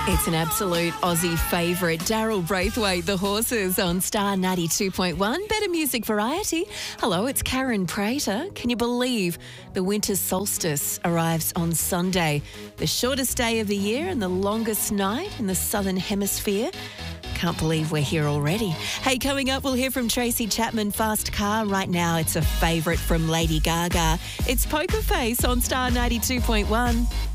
It's an absolute Aussie favourite. Daryl Braithwaite, The Horses on Star 92.1. Better music variety. Hello, it's Karen Prater. Can you believe the winter solstice arrives on Sunday? The shortest day of the year and the longest night in the southern hemisphere. Can't believe we're here already. Hey, coming up, we'll hear from Tracy Chapman, Fast Car. Right now, it's a favourite from Lady Gaga. It's Poker Face on Star 92.1.